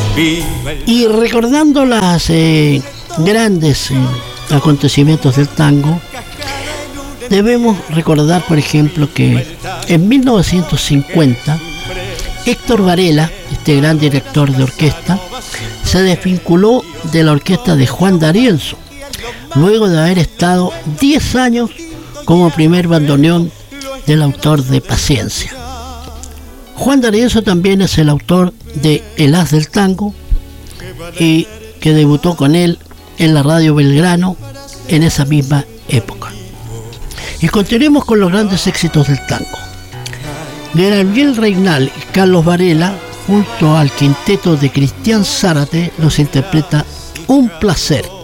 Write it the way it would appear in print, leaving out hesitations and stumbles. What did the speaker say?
Y recordando las grandes acontecimientos del tango, debemos recordar, por ejemplo, que en 1950 Héctor Varela, este gran director de orquesta, se desvinculó de la orquesta de Juan D'Arienzo, luego de haber estado 10 años como primer bandoneón del autor de Paciencia. Juan D'Arienzo también es el autor de El Haz del Tango, y que debutó con él en la Radio Belgrano en esa misma época. Y continuemos con los grandes éxitos del tango. Gabriel Reynal y Carlos Varela, junto al quinteto de Cristian Zárate, nos interpreta Un Placer.